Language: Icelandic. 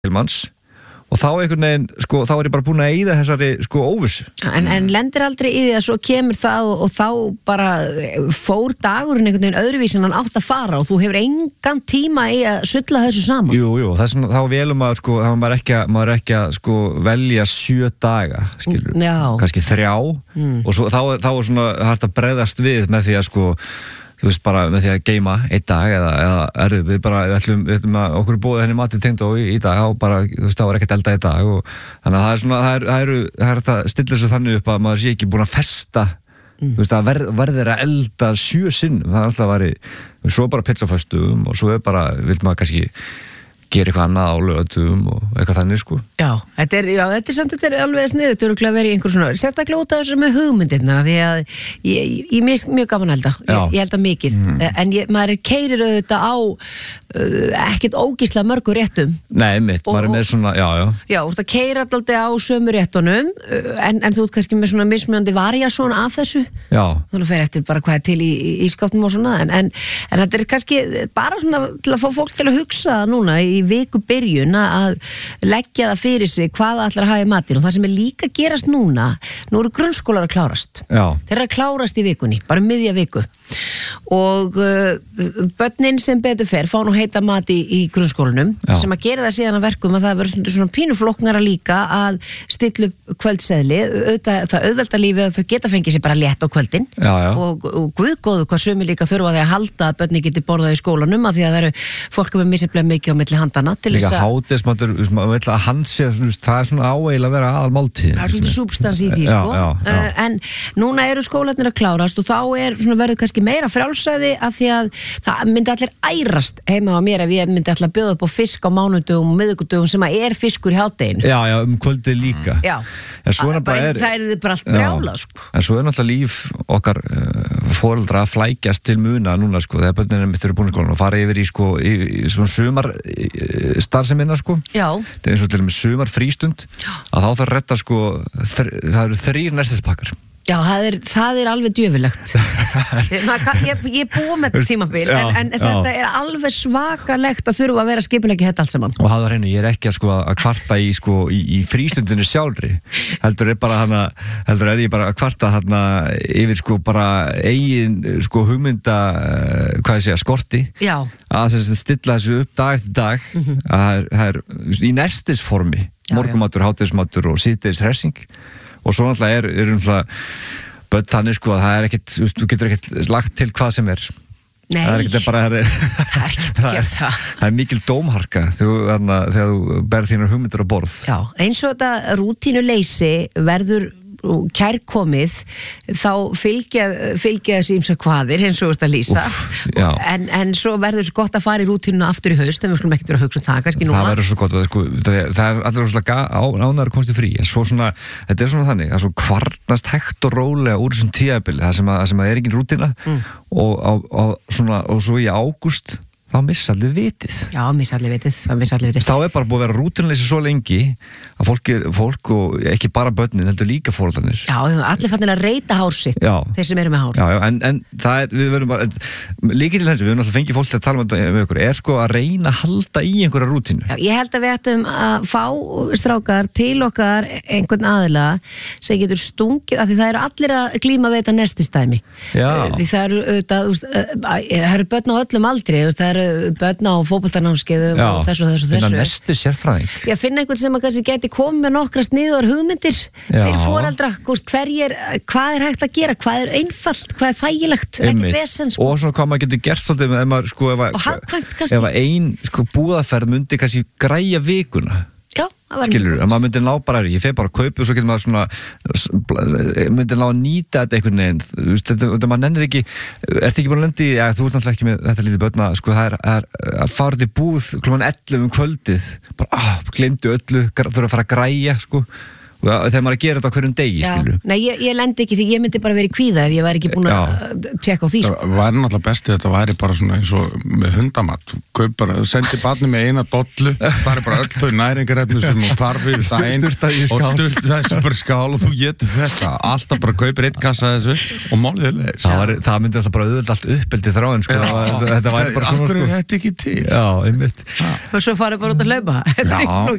manns og þá einhvern veginn, sko, þá ég bara búin að eyða þessari, sko, óvissu. En lendir aldrei í því að svo kemur það og þá bara fór dagurinn einhvern veginn öðruvísi en hann átt að fara og þú hefur engan tíma í að sulla þessu saman. Jú, það er svona, þá velum að, sko, þá maður ekki að, sko, velja 7 daga, skilur, kannski 3 og svo, þá er svona hægt að bregðast við með því að, sko, þú veist, bara með því að geyma 1 dag eða við ætlum að okkur bóði henni matið tengdó í dag og bara, þú veist, þá ekkert elda í dag og þannig að það er svona, það er að stilla þessu þannig upp að maður sé ekki búin að festa, þú veist, að verður að elda 7 sinnum, það er alltaf að væri, svo bara pizzaföstum og svo bara, vil maður kannski gera eitthvað annað á lögatum og eitthvað þannig, sko. Já, þetta er alveg sniðugt, þetta eru að vera í einhver svona, sérstaklega út af þessu með hugmyndirna, því að ég mjög gaman elda, ég elda mikið, en maður keyrir auðvitað á ekkert ógeðslega mörgu réttum. Nei, maður er með svona, já. Já, þú ert að keyra alltaf á sömu réttunum, en þú ert kannski með svona mismunandi variasjón af þessu. Já. Þú fer eftir bara hvað er til í skápnum og svona, en þetta er kannski bara svona til að fá fólk til að hugsa núna í viku byrjun að leggja það fyrir sig hvað það ætlar að hafa í matinn og það sem er líka að gerast nú eru grunnskólar að klárast. Já. Þeir eru að klárast í vikunni, bara miðja viku og börnin sem betur fer fá nú heita mat í grunnskólanum sem að gera það síðan að verkum að það verður svona pínuflokknara líka að stilla upp kvöldseðli, það auðvelda lífið að þau geta fengið sér bara létt á kvöldin og guðgóðu hvað sumi líka þurfa því að halda að börni geti borðað í skólanum að því að það eru fólk með misjafnlega mikið á milli handana til þess að hádegismatur, að hann sé, það er svona áeil að vera aðal máltíð. Það er svolítið substans í því, sko. En núna eru skólarnir að klárast og þá verður kannski meira frjálsræði að því að það myndi allir ærast heima á mér ef ég myndi alltaf bjóða upp á fisk á mánudögum og miðvikudögum sem að er fiskur í hádeginu. Já, kvöldið líka. Já, það er bara allt brjálað, sko. En svo er náttúrulega líf okkar foreldra að flækjast til muna núna, sko, þegar börnin mitt eru búin í skólanum og fara yfir í svona sumar starfseminna, sko. Já. Það er eins og til og með sumar frístund að þá þarf að redda, sko, það eru 3 nestispakkar. Já, það er alveg djöfulegt. Ég búið með tímabil, en þetta er alveg svakalegt að þurfa að vera skipuleggi þetta allt saman. Og það var ég er ekki að kvarta í frístundinu sjálfri. Heldur er ég bara að kvarta yfir, sko, bara eigin, sko, hugmynda, hvað ég segja, skorti. Já. Að stilla þessu upp dag eftir dag. Það er í nestisformi, morgumatur, hádegismatur og síðdegishressing. Og svo náttúrulega eru börn þannig, sko, að það er ekkert, þú getur ekkert lagt til hvað sem er. Nei, það er ekkert bara það er ekkert að gera það. Það er mikil dómharka þegar þú berð þínar hugmyndir á borð. Já, eins og þetta rútínuleysi verður kærkomið, þá fylgja þessi ýmsar kvaðir eins og þú ert að lýsa. En svo verður svo gott að fara í rútínuna aftur í haust, en við skulum ekkert vera að hugsa það kannski núna. Það verður svo gott, sko, það er allir rosalega ánægður að komast í frí, en svo svona, þetta er svona þannig að svo kvarnast hægt og rólega úr þessum tíðabili, það sem er engin rútína og svo í ágúst þá missa allir vitið. Já, missa allir vitið. Þá er bara búið að vera rútínuleysi svo lengi að fólk og ekki bara börnin, heldur líka foreldrarnir. Já, allir fannir að reyta hár sitt, þeir sem eru með hár. Já, en það er, við verðum bara, líkið til þessu, við höfum alltaf fengið fólk til að tala með ykkur, er sko að reyna að halda í einhverja rútínu. Já, ég held að við ættum að fá strákar til okkar einhvern aðila sem getur stungið, af því það eru allir að glíma við þetta nestistæmi. Já. Því það eru börn á öllum aldri, það eru börn á fótboltanámskeiðum og þessu. Finna nesti sérfræðing. Já, finna einhvern sem að kannski gæti komið með nokkra sniðugar hugmyndir fyrir foreldra, hvað er hægt að gera, hvað er einfalt, hvað er þægilegt, ekkert vesen, sko. Og svona hvað maður getur gert svolítið ef maður, sko, ef ein, sko, búðaferð myndi kannski græja vikuna. Já, skilur, að maður myndi ná bara, ég fer bara að kaupa og svo getur maður svona myndi ná að nýta þetta einhvern veginn, þú veist, þetta maður nennir ekki, ertu ekki búin að lendi þú ert náttúrulega ekki með þetta lítið börna, sko, það er að fara út í búð klukkan 11 kvöldið, bara, gleymdu öllu, þurfa að fara að græja, sko, þegar maður að gera þetta á hverjum degi, skilur. Nei, ég lendi ekki því, ég myndi bara verið í kvíða ef ég væri ekki búin að tjekka á því, sko. Það væri náttúrulega bestið, þetta væri bara svona eins og með hundamat, sendi barni með eina dollu, það er bara öll þau næringarefni sem þú þarf fyrir daginn og sturta þessu bara skál og þú getur þessa, alltaf bara kaupir einn kassa þessu og málið leys. Það myndi alltaf bara auðvitað allt uppeldi þráin, sko. Þetta væri bara svona, sko. Þetta ekki til. Já, einmitt. Og svo farið bara út að hlaupa.